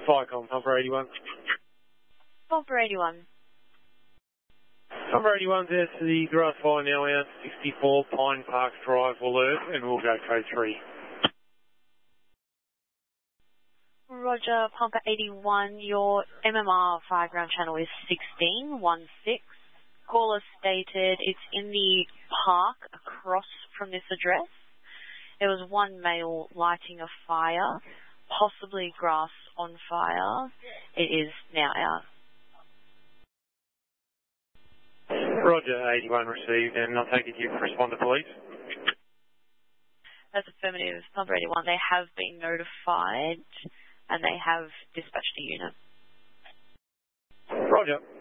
Firecom, Pumper 81. Pumper 81. Pumper 81's out to the grass fire now out 64 Pine Park Drive, alert, and we'll go code 3. Roger, Pumper 81, your MMR fireground channel is 1616. Caller stated it's in the park across from this address. There was one male lighting a fire, possibly grass on fire. It is now out. Roger, 81 received, and I'll take it you respond to police. That's affirmative. Pumper 81, they have been notified and they have dispatched a unit. Roger.